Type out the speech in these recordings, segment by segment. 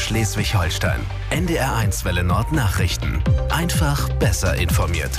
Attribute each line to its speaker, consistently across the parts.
Speaker 1: Schleswig-Holstein. NDR1 Welle Nord Nachrichten. Einfach besser informiert.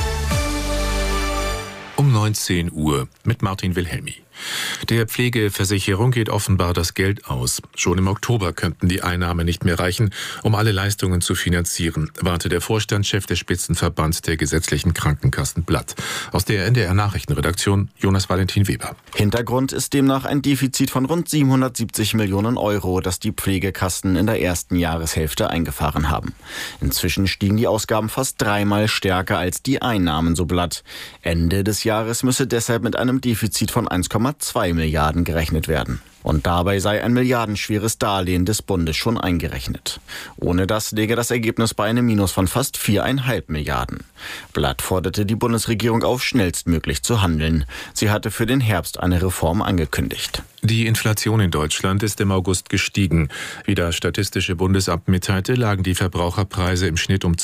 Speaker 2: Um 19 Uhr mit Martin Wilhelmi. Der Pflegeversicherung geht offenbar das Geld aus. Schon im Oktober könnten die Einnahmen nicht mehr reichen, um alle Leistungen zu finanzieren, warnte der Vorstandschef des Spitzenverbands der gesetzlichen Krankenkassen Blatt. Aus der NDR Nachrichtenredaktion Jonas Valentin Weber.
Speaker 3: Hintergrund ist demnach ein Defizit von rund 770 Millionen Euro, das die Pflegekassen in der ersten Jahreshälfte eingefahren haben. Inzwischen stiegen die Ausgaben fast dreimal stärker als die Einnahmen, so Blatt. Ende des Jahres müsse deshalb mit einem Defizit von 1,2 Milliarden gerechnet werden. Und dabei sei ein milliardenschweres Darlehen des Bundes schon eingerechnet. Ohne das läge das Ergebnis bei einem Minus von fast 4,5 Milliarden. Blatt forderte die Bundesregierung auf, schnellstmöglich zu handeln. Sie hatte für den Herbst eine Reform angekündigt.
Speaker 2: Die Inflation in Deutschland ist im August gestiegen. Wie das Statistische Bundesamt mitteilte, lagen die Verbraucherpreise im Schnitt um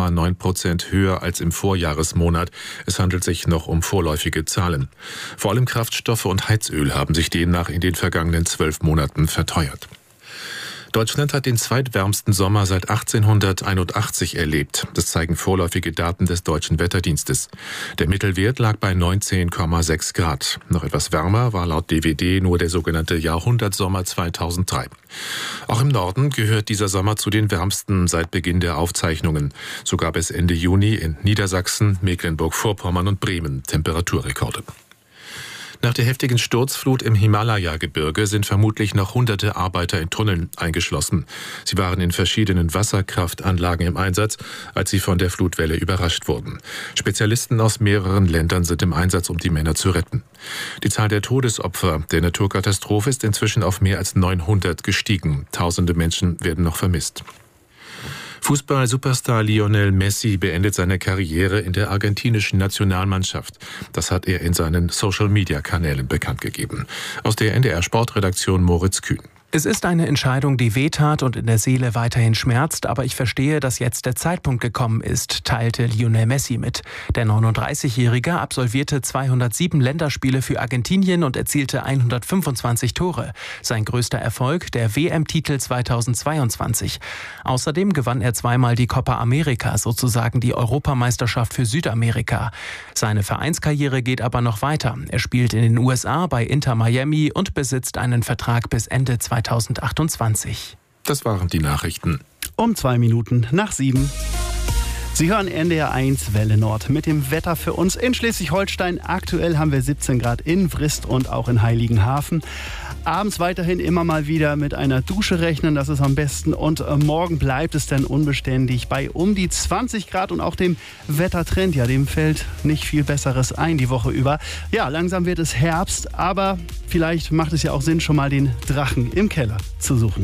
Speaker 2: 2,9% höher als im Vorjahresmonat. Es handelt sich noch um vorläufige Zahlen. Vor allem Kraftstoffe und Heizöl haben sich demnach in den vergangenen 12 Monaten verteuert. Deutschland hat den zweitwärmsten Sommer seit 1881 erlebt. Das zeigen vorläufige Daten des Deutschen Wetterdienstes. Der Mittelwert lag bei 19,6 Grad. Noch etwas wärmer war laut DWD nur der sogenannte Jahrhundertsommer 2003. Auch im Norden gehört dieser Sommer zu den wärmsten seit Beginn der Aufzeichnungen. So gab es Ende Juni in Niedersachsen, Mecklenburg-Vorpommern und Bremen Temperaturrekorde. Nach der heftigen Sturzflut im Himalaya-Gebirge sind vermutlich noch hunderte Arbeiter in Tunneln eingeschlossen. Sie waren in verschiedenen Wasserkraftanlagen im Einsatz, als sie von der Flutwelle überrascht wurden. Spezialisten aus mehreren Ländern sind im Einsatz, um die Männer zu retten. Die Zahl der Todesopfer der Naturkatastrophe ist inzwischen auf mehr als 900 gestiegen. Tausende Menschen werden noch vermisst. Fußball-Superstar Lionel Messi beendet seine Karriere in der argentinischen Nationalmannschaft. Das hat er in seinen Social-Media-Kanälen bekannt gegeben. Aus der NDR-Sportredaktion Moritz Kühn.
Speaker 4: Es ist eine Entscheidung, die wehtat und in der Seele weiterhin schmerzt, aber ich verstehe, dass jetzt der Zeitpunkt gekommen ist, teilte Lionel Messi mit. Der 39-Jährige absolvierte 207 Länderspiele für Argentinien und erzielte 125 Tore. Sein größter Erfolg, der WM-Titel 2022. Außerdem gewann er zweimal die Copa America, sozusagen die Europameisterschaft für Südamerika. Seine Vereinskarriere geht aber noch weiter. Er spielt in den USA bei Inter Miami und besitzt einen Vertrag bis Ende 2028.
Speaker 2: Das waren die Nachrichten.
Speaker 5: Um 7:02. Sie hören NDR1 Welle Nord mit dem Wetter für uns in Schleswig-Holstein. Aktuell haben wir 17 Grad in Vrist und auch in Heiligenhafen. Abends weiterhin immer mal wieder mit einer Dusche rechnen, das ist am besten. Und morgen bleibt es dann unbeständig bei um die 20 Grad und auch dem Wettertrend, ja, dem fällt nicht viel Besseres ein die Woche über. Ja, langsam wird es Herbst, aber vielleicht macht es ja auch Sinn, schon mal den Drachen im Keller zu suchen.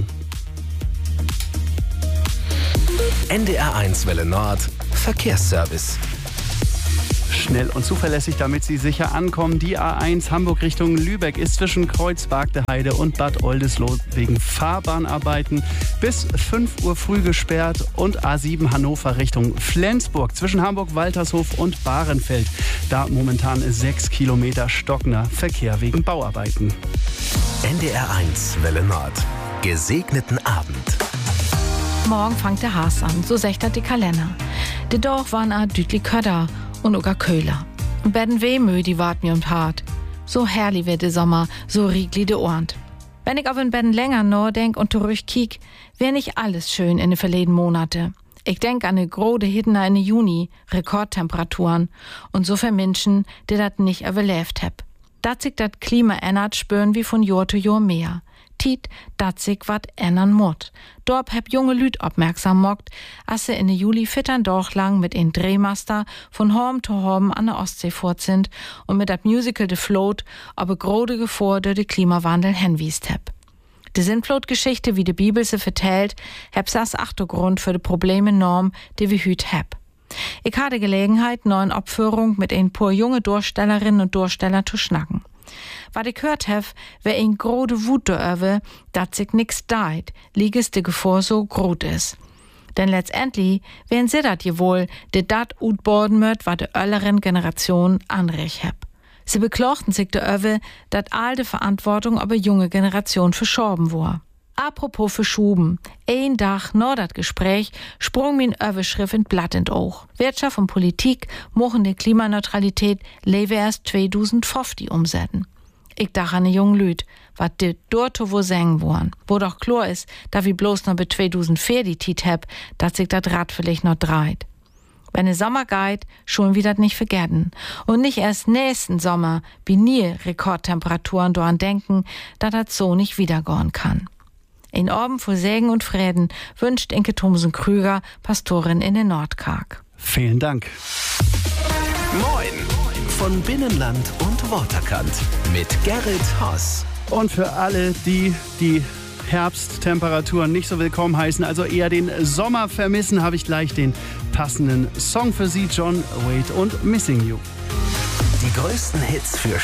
Speaker 1: NDR1 Welle Nord Verkehrsservice.
Speaker 5: Schnell und zuverlässig, damit Sie sicher ankommen. Die A1 Hamburg Richtung Lübeck ist zwischen Kreuzberg-de-Heide und Bad Oldesloe wegen Fahrbahnarbeiten bis 5 Uhr früh gesperrt. Und A7 Hannover Richtung Flensburg zwischen Hamburg-Waltershof und Bahrenfeld. Da momentan 6 Kilometer stockender Verkehr wegen Bauarbeiten.
Speaker 1: NDR1 Welle Nord. Gesegneten Abend.
Speaker 6: Morgen fängt der Haas an, so sächtert die Kalender. De Dorf waren a dütli Köder und oga Köhler. Und werden wehmö, die wart mir und hart. So herrlich wird der Sommer, so riegli de Ohrend. Wenn ich auf den Betten länger nur denk und zurückkiek, wär nicht alles schön in den verleden Monate. Ich denk an ne grode Hittener in Juni, Rekordtemperaturen und so für Menschen, die dat nicht überlebt heb. Dat sich dat Klima ändert, spüren wie von Jahr zu Jahr mehr. Tiet, dat sich wat ändern mut. Dorp heb junge Lüd aufmerksam mockt, als se in de Juli fittern doch lang mit en Drehmaster von Horm zu Horm an der Ostsee fort sind und mit dat Musical de Float aber grode Gefahr durch de Klimawandel henwiest heb. De Sintflot-Geschichte, wie de Bibel se vertellt, heb sas Achtergrund für de Probleme Norm, die wir hüt heb. Ich hatte Gelegenheit, neuen Abführung mit ein paar junge Darstellerinnen und Darsteller zu schnacken. Was ich gehört hef, wär ein grode Wut darüber, dat sich nix deit, lieg es de Gefahr so grot is. Denn letztendlich wären sie dat wohl, de dat utborden möt, wat de ölleren Generation anrecht heb. Sie beklachten sich darüber, dat all de Verantwortung aber junge Generation verschorben war. Apropos verschoben. Ein Tag nach das Gespräch sprung mir eine Überschrift in Blatt in Oog. Wirtschaft und Politik machen die Klimaneutralität lebe erst 2050 umsetzen. Ich dachte an die jungen Lüd, was die dort wo sagen wollen. Wo doch klar ist, da wir bloß noch bis 2040 Tiet hab, dass sich das Rad vielleicht noch dreht. Wenn der Sommer geht, schon wieder nicht vergessen. Und nicht erst nächsten Sommer, wie nie Rekordtemperaturen daran denken, dass das so nicht wiedergehen kann. In Orben vor Segen und Frieden wünscht Inke Thomsen-Krüger, Pastorin in den Nordkarg.
Speaker 5: Vielen Dank.
Speaker 1: Moin von Binnenland und Waterkant mit Gerrit Haas.
Speaker 5: Und für alle, die Herbsttemperaturen nicht so willkommen heißen, also eher den Sommer vermissen, habe ich gleich den passenden Song für Sie, John Wade und Missing You.
Speaker 1: Die größten Hits für